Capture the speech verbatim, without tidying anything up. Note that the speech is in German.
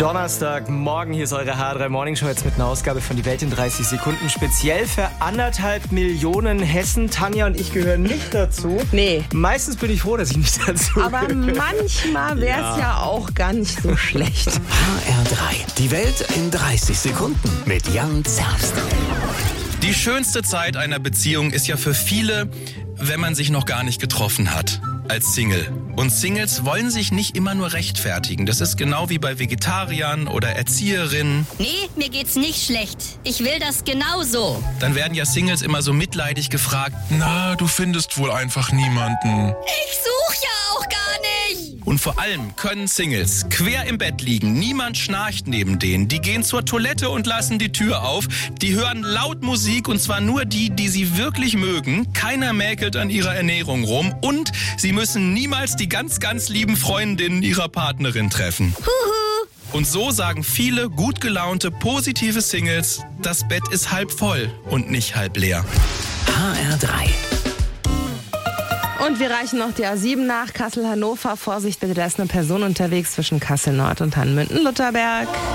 Donnerstagmorgen, hier ist eure H drei Morning Show jetzt mit einer Ausgabe von Die Welt in dreißig Sekunden. Speziell für anderthalb Millionen Hessen. Tanja und ich gehören nicht dazu. Nee. Meistens bin ich froh, dass ich nicht dazu Aber gehöre. manchmal wäre es ja. ja auch gar nicht so schlecht. H R drei. Die Welt in dreißig Sekunden mit Jan Zerbst. Die schönste Zeit einer Beziehung ist ja für viele, wenn man sich noch gar nicht getroffen hat, als Single. Und Singles wollen sich nicht immer nur rechtfertigen. Das ist genau wie bei Vegetariern oder Erzieherinnen. Nee, mir geht's nicht schlecht. Ich will das genauso. Dann werden ja Singles immer so mitleidig gefragt. Na, du findest wohl einfach niemanden. Ich such ja auch gar nicht. Und vor allem können Singles quer im Bett liegen. Niemand schnarcht neben denen. Die gehen zur Toilette und lassen die Tür auf. Die hören laut Musik und zwar nur die, die sie wirklich mögen. Keiner mäkelt an ihrer Ernährung rum. Und sie müssen niemals die ganz, ganz lieben Freundinnen ihrer Partnerin treffen. Huhu. Und so sagen viele gut gelaunte, positive Singles, das Bett ist halb voll und nicht halb leer. H R drei. Und wir reichen noch die A sieben nach. Kassel-Hannover. Vorsicht bitte, da ist eine Person unterwegs zwischen Kassel-Nord und Hanmünden-Lutherberg.